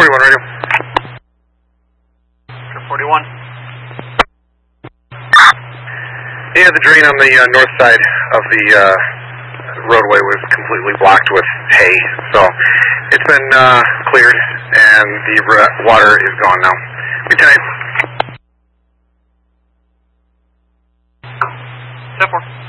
41 radio. 41. Yeah, the drain on the north side of the roadway was completely blocked with hay, so it's been cleared and the water is gone now. Good night. 10-4.